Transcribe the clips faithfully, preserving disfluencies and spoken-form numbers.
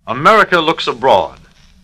America Looks Abroad.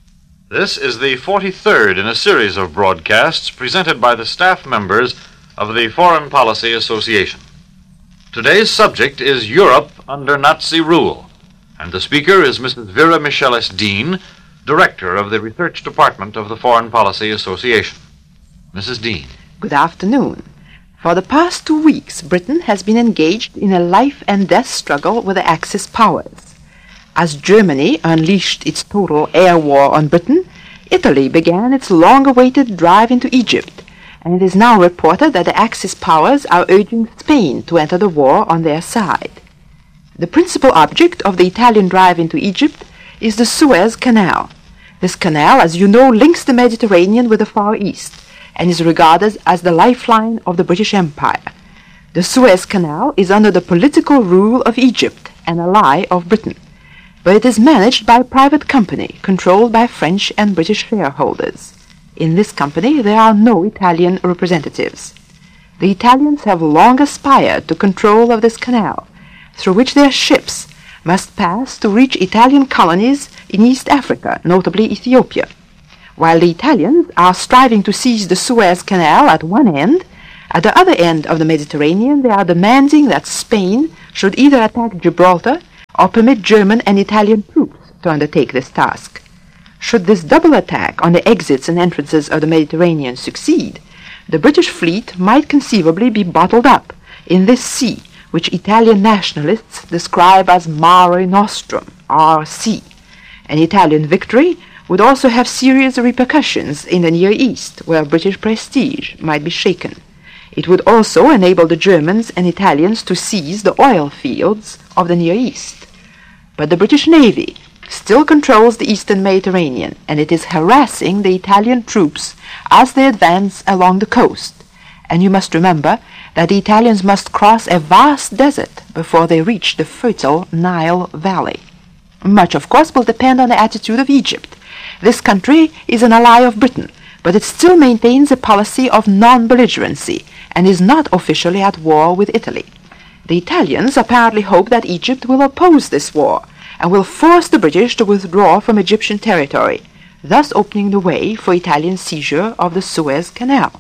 This is the forty-third in a series of broadcasts presented by the staff members of the Foreign Policy Association. Today's subject is Europe under Nazi rule, and the speaker is Missus Vera Michelis Dean, Director of the Research Department of the Foreign Policy Association. Missus Dean. Good afternoon. For the past two weeks, Britain has been engaged in a life-and-death struggle with the Axis powers. As Germany unleashed its total air war on Britain, Italy began its long-awaited drive into Egypt, and it is now reported that the Axis powers are urging Spain to enter the war on their side. The principal object of the Italian drive into Egypt is the Suez Canal. This canal, as you know, links the Mediterranean with the Far East and is regarded as the lifeline of the British Empire. The Suez Canal is under the political rule of Egypt, an ally of Britain, but it is managed by a private company controlled by French and British shareholders. In this company there are no Italian representatives. The Italians have long aspired to control of this canal, through which their ships must pass to reach Italian colonies in East Africa, notably Ethiopia. While the Italians are striving to seize the Suez Canal at one end, at the other end of the Mediterranean they are demanding that Spain should either attack Gibraltar or permit German and Italian troops to undertake this task. Should this double attack on the exits and entrances of the Mediterranean succeed, the British fleet might conceivably be bottled up in this sea, which Italian nationalists describe as Mare Nostrum, R C. An Italian victory would also have serious repercussions in the Near East, where British prestige might be shaken. It would also enable the Germans and Italians to seize the oil fields of the Near East. But the British Navy still controls the eastern Mediterranean, and it is harassing the Italian troops as they advance along the coast. And you must remember that the Italians must cross a vast desert before they reach the fertile Nile Valley. Much, of course, will depend on the attitude of Egypt. This country is an ally of Britain, but it still maintains a policy of non-belligerency and is not officially at war with Italy. The Italians apparently hope that Egypt will oppose this war and will force the British to withdraw from Egyptian territory, thus opening the way for Italian seizure of the Suez Canal.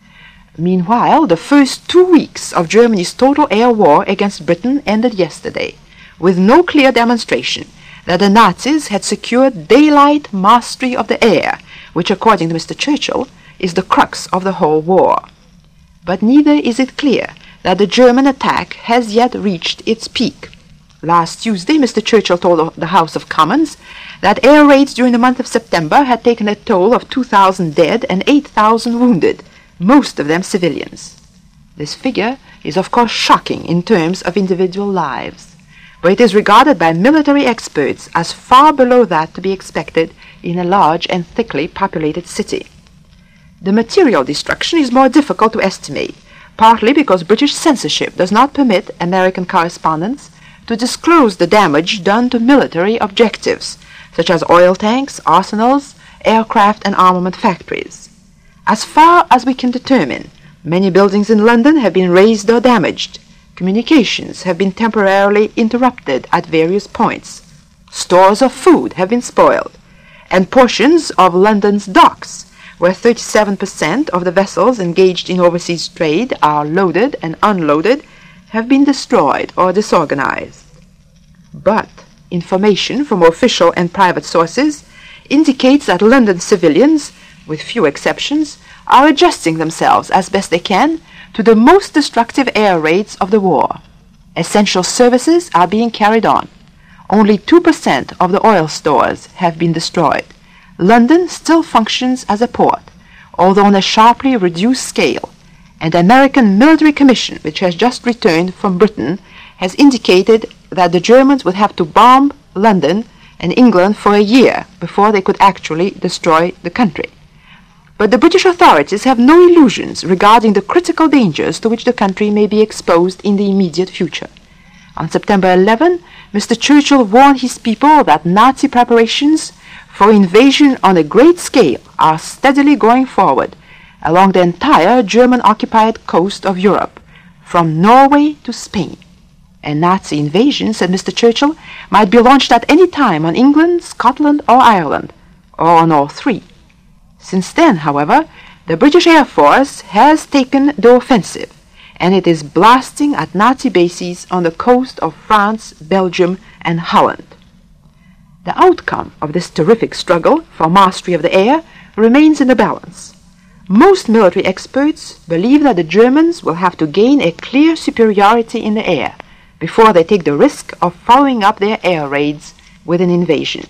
Meanwhile, the first two weeks of Germany's total air war against Britain ended yesterday, with no clear demonstration that the Nazis had secured daylight mastery of the air, which, according to Mister Churchill, is the crux of the whole war. But neither is it clear that the German attack has yet reached its peak. Last Tuesday, Mister Churchill told the House of Commons that air raids during the month of September had taken a toll of two thousand dead and eight thousand wounded, most of them civilians. This figure is of course shocking in terms of individual lives, but it is regarded by military experts as far below that to be expected in a large and thickly populated city. The material destruction is more difficult to estimate, partly because British censorship does not permit American correspondents to disclose the damage done to military objectives, such as oil tanks, arsenals, aircraft and armament factories. As far as we can determine, many buildings in London have been razed or damaged. Communications have been temporarily interrupted at various points. Stores of food have been spoiled, and portions of London's docks, where thirty-seven percent of the vessels engaged in overseas trade are loaded and unloaded, have been destroyed or disorganized. But information from official and private sources indicates that London civilians, with few exceptions, are adjusting themselves as best they can to the most destructive air raids of the war. Essential services are being carried on. Only two percent of the oil stores have been destroyed. London still functions as a port, although on a sharply reduced scale, and the American Military Commission, which has just returned from Britain, has indicated that the Germans would have to bomb London and England for a year before they could actually destroy the country. But the British authorities have no illusions regarding the critical dangers to which the country may be exposed in the immediate future. On September eleventh, Mister Churchill warned his people that Nazi preparations for invasion on a great scale are steadily going forward along the entire German-occupied coast of Europe, from Norway to Spain. A Nazi invasion, said Mister Churchill, might be launched at any time on England, Scotland, or Ireland, or on all three. Since then, however, the British Air Force has taken the offensive, and it is blasting at Nazi bases on the coast of France, Belgium, and Holland. The outcome of this terrific struggle for mastery of the air remains in the balance. Most military experts believe that the Germans will have to gain a clear superiority in the air before they take the risk of following up their air raids with an invasion.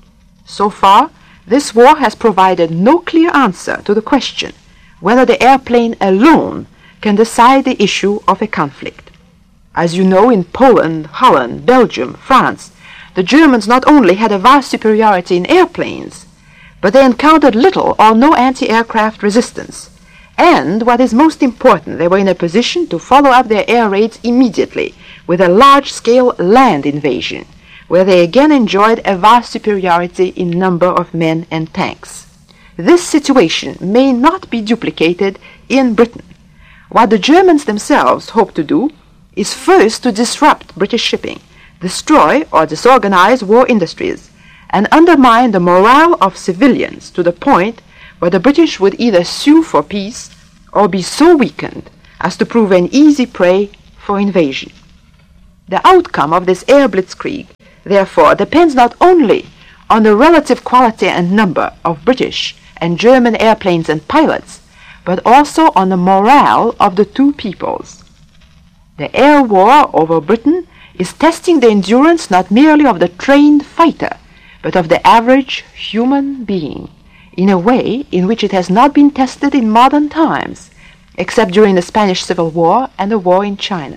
So far, this war has provided no clear answer to the question whether the airplane alone can decide the issue of a conflict. As you know, in Poland, Holland, Belgium, France, the Germans not only had a vast superiority in airplanes, but they encountered little or no anti-aircraft resistance. And, what is most important, they were in a position to follow up their air raids immediately with a large-scale land invasion, where they again enjoyed a vast superiority in number of men and tanks. This situation may not be duplicated in Britain. What the Germans themselves hope to do is first to disrupt British shipping, destroy or disorganize war industries, and undermine the morale of civilians to the point where the British would either sue for peace or be so weakened as to prove an easy prey for invasion. The outcome of this air blitzkrieg, therefore, depends not only on the relative quality and number of British and German airplanes and pilots, but also on the morale of the two peoples. The air war over Britain is testing the endurance not merely of the trained fighter, but of the average human being, in a way in which it has not been tested in modern times, except during the Spanish Civil War and the war in China.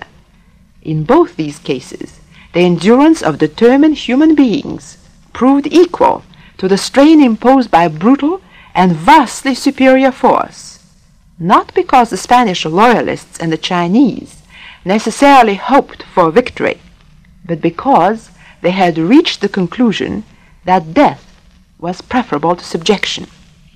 In both these cases, the endurance of determined human beings proved equal to the strain imposed by brutal and vastly superior force, not because the Spanish loyalists and the Chinese necessarily hoped for victory, but because they had reached the conclusion that death was preferable to subjection.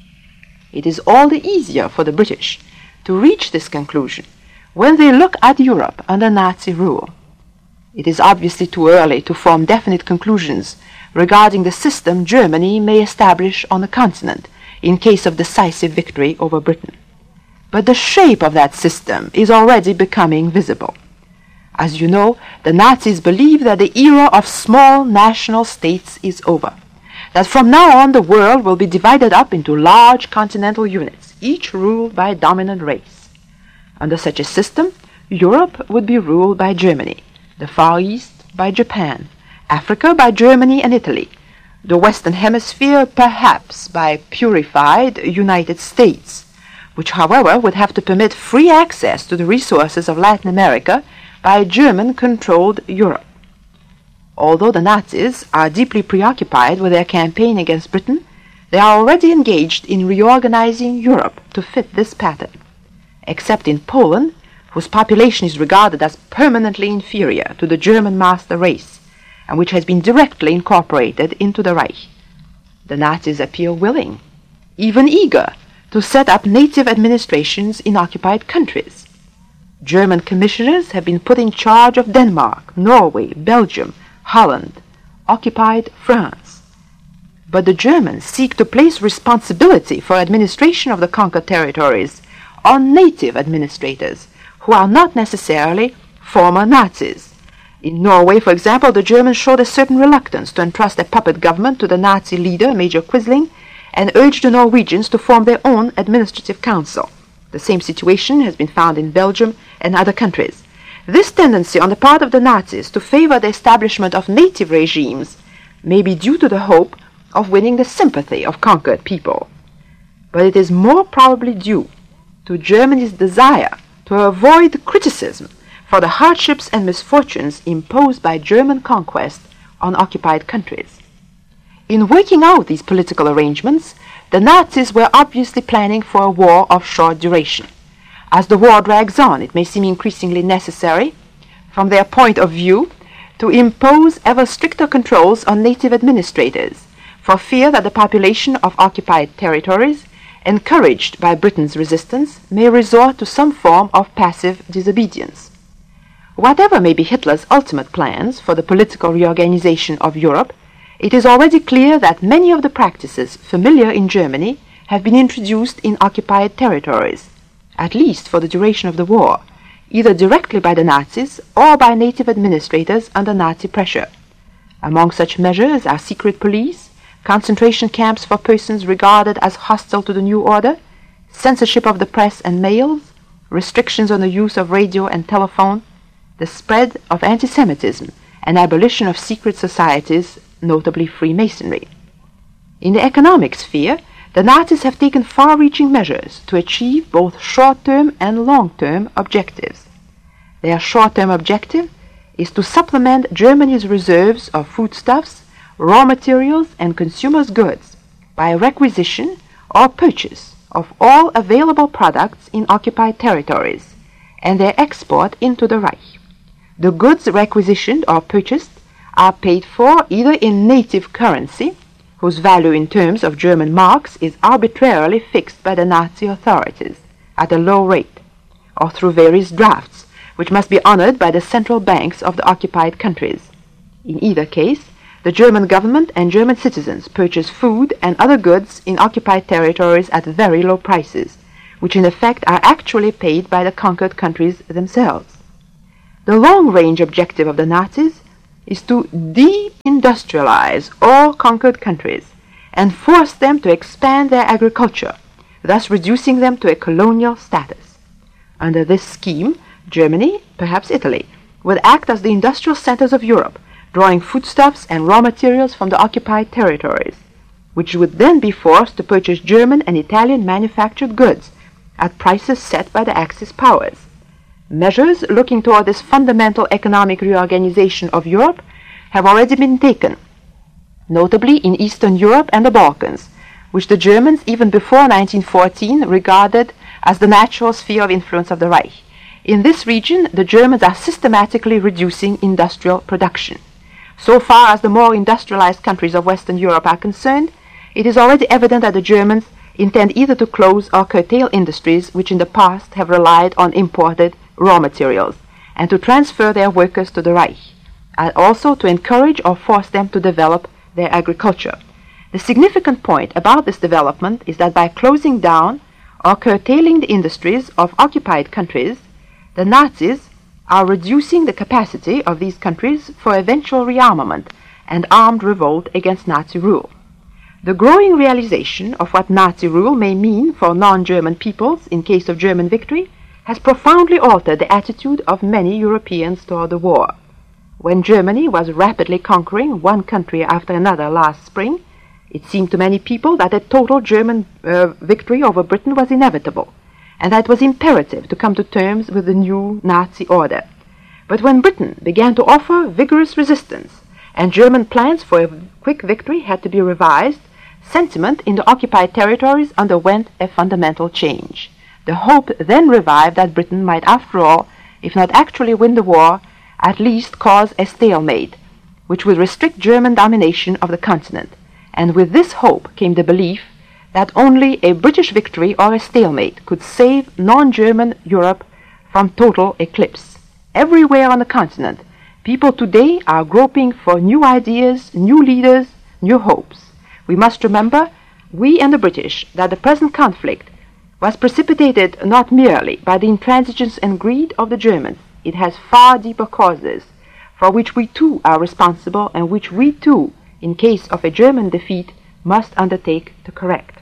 It is all the easier for the British to reach this conclusion when they look at Europe under Nazi rule. It is obviously too early to form definite conclusions regarding the system Germany may establish on the continent in case of decisive victory over Britain. But the shape of that system is already becoming visible. As you know, the Nazis believe that the era of small national states is over, that from now on the world will be divided up into large continental units, each ruled by a dominant race. Under such a system, Europe would be ruled by Germany, the Far East by Japan, Africa by Germany and Italy, the Western Hemisphere perhaps by purified United States, which however would have to permit free access to the resources of Latin America by German-controlled Europe. Although the Nazis are deeply preoccupied with their campaign against Britain, they are already engaged in reorganizing Europe to fit this pattern. Except in Poland, whose population is regarded as permanently inferior to the German master race, and which has been directly incorporated into the Reich, the Nazis appear willing, even eager, to set up native administrations in occupied countries. German commissioners have been put in charge of Denmark, Norway, Belgium, Holland, occupied France. But the Germans seek to place responsibility for administration of the conquered territories on native administrators, who are not necessarily former Nazis. In Norway, for example, the Germans showed a certain reluctance to entrust a puppet government to the Nazi leader, Major Quisling, and urged the Norwegians to form their own administrative council. The same situation has been found in Belgium and other countries. This tendency on the part of the Nazis to favor the establishment of native regimes may be due to the hope of winning the sympathy of conquered people. But it is more probably due to Germany's desire to avoid criticism for the hardships and misfortunes imposed by German conquest on occupied countries. In working out these political arrangements, the Nazis were obviously planning for a war of short duration. As the war drags on, it may seem increasingly necessary, from their point of view, to impose ever stricter controls on native administrators, for fear that the population of occupied territories, encouraged by Britain's resistance, may resort to some form of passive disobedience. Whatever may be Hitler's ultimate plans for the political reorganization of Europe, it is already clear that many of the practices familiar in Germany have been introduced in occupied territories, at least for the duration of the war, either directly by the Nazis or by native administrators under Nazi pressure. Among such measures are secret police, concentration camps for persons regarded as hostile to the new order, censorship of the press and mails, restrictions on the use of radio and telephone, the spread of anti-Semitism, and abolition of secret societies, notably Freemasonry. In the economic sphere, the Nazis have taken far-reaching measures to achieve both short-term and long-term objectives. Their short-term objective is to supplement Germany's reserves of foodstuffs, raw materials, and consumers' goods by requisition or purchase of all available products in occupied territories and their export into the Reich. The goods requisitioned or purchased are paid for either in native currency, whose value in terms of German marks is arbitrarily fixed by the Nazi authorities at a low rate, or through various drafts, which must be honored by the central banks of the occupied countries. In either case, the German government and German citizens purchase food and other goods in occupied territories at very low prices, which in effect are actually paid by the conquered countries themselves. The long-range objective of the Nazis is to de-industrialize all conquered countries and force them to expand their agriculture, thus reducing them to a colonial status. Under this scheme, Germany, perhaps Italy, would act as the industrial centers of Europe, drawing foodstuffs and raw materials from the occupied territories, which would then be forced to purchase German and Italian manufactured goods at prices set by the Axis powers. Measures looking toward this fundamental economic reorganization of Europe have already been taken, notably in Eastern Europe and the Balkans, which the Germans even before nineteen fourteen regarded as the natural sphere of influence of the Reich. In this region, the Germans are systematically reducing industrial production. So far as the more industrialized countries of Western Europe are concerned, it is already evident that the Germans intend either to close or curtail industries which in the past have relied on imported raw materials, and to transfer their workers to the Reich, and also to encourage or force them to develop their agriculture. The significant point about this development is that by closing down or curtailing the industries of occupied countries, the Nazis are reducing the capacity of these countries for eventual rearmament and armed revolt against Nazi rule. The growing realization of what Nazi rule may mean for non-German peoples in case of German victory has profoundly altered the attitude of many Europeans toward the war. When Germany was rapidly conquering one country after another last spring, it seemed to many people that a total German uh, victory over Britain was inevitable, and that it was imperative to come to terms with the new Nazi order. But when Britain began to offer vigorous resistance, and German plans for a quick victory had to be revised, sentiment in the occupied territories underwent a fundamental change. The hope then revived that Britain might, after all, if not actually win the war, at least cause a stalemate, which would restrict German domination of the continent. And with this hope came the belief that only a British victory or a stalemate could save non-German Europe from total eclipse. Everywhere on the continent, people today are groping for new ideas, new leaders, new hopes. We must remember, we and the British, that the present conflict was precipitated not merely by the intransigence and greed of the Germans. It has far deeper causes, for which we too are responsible and which we too, in case of a German defeat, must undertake to correct.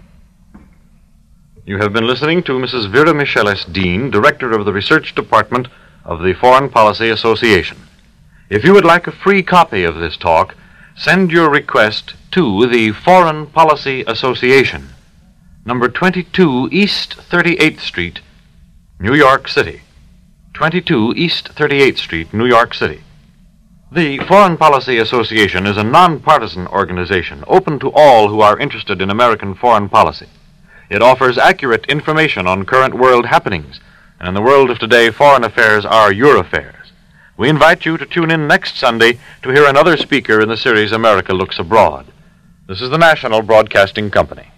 You have been listening to Missus Vera Michelis Dean, Director of the Research Department of the Foreign Policy Association. If you would like a free copy of this talk, send your request to the Foreign Policy Association, number twenty-two East thirty-eighth Street, New York City. twenty-two East thirty-eighth Street, New York City. The Foreign Policy Association is a nonpartisan organization open to all who are interested in American foreign policy. It offers accurate information on current world happenings, and in the world of today, foreign affairs are your affairs. We invite you to tune in next Sunday to hear another speaker in the series America Looks Abroad. This is the National Broadcasting Company.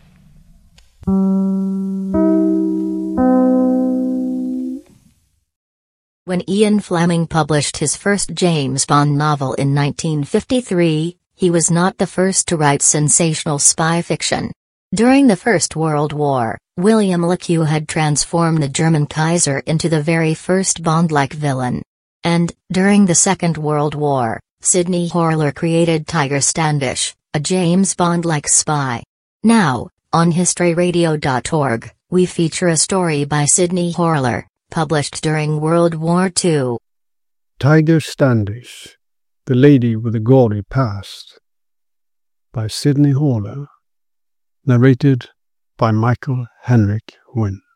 When Ian Fleming published his first James Bond novel in nineteen fifty-three, he was not the first to write sensational spy fiction. During the First World War, William Le Queux had transformed the German Kaiser into the very first Bond-like villain. And, during the Second World War, Sidney Horler created Tiger Standish, a James Bond-like spy. Now, on history radio dot org, we feature a story by Sidney Horler, published during World War Two. Tiger Standish, The Lady with the Gaudy Past, by Sidney Horler, narrated by Michael Henrik Wynne.